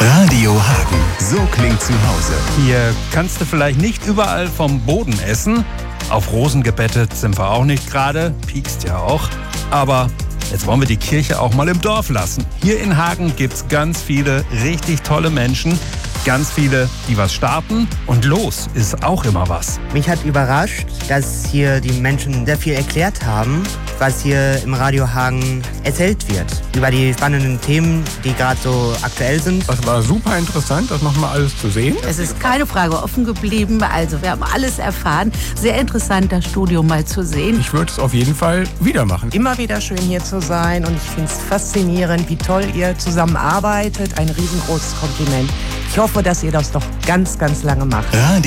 Radio Hagen, so klingt zu Hause. Hier kannst du vielleicht nicht überall vom Boden essen. Auf Rosen gebettet sind wir auch nicht gerade, piekst ja auch. Aber jetzt wollen wir die Kirche auch mal im Dorf lassen. Hier in Hagen gibt's ganz viele richtig tolle Menschen. Ganz viele, die was starten. Und los ist auch immer was. Mich hat überrascht, dass hier die Menschen sehr viel erklärt haben, was hier im Radio Hagen erzählt wird. Über die spannenden Themen, die gerade so aktuell sind. Das war super interessant, das nochmal alles zu sehen. Es ist keine Frage offen geblieben. Also wir haben alles erfahren. Sehr interessant, das Studio mal zu sehen. Ich würde es auf jeden Fall wieder machen. Immer wieder schön hier zu sein und ich finde es faszinierend, wie toll ihr zusammenarbeitet. Ein riesengroßes Kompliment. Ich hoffe, dass ihr das noch ganz, ganz lange macht.